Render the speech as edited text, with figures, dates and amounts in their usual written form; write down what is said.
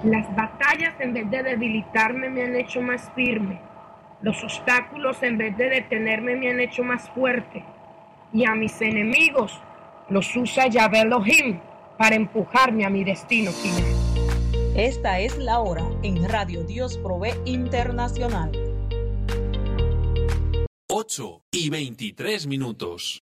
Las batallas, en vez de debilitarme, me han hecho más firme. Los obstáculos, en vez de detenerme, me han hecho más fuerte. Y a mis enemigos los usa Yahvé Elohim para empujarme a mi destino final. Esta es la hora en Radio Dios Provee Internacional. 8:23.